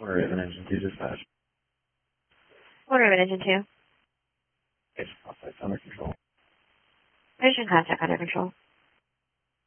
Quarter Raven Engine 2 dispatch. Quarter Raven Engine 2. Station contact under control. Station contact under control.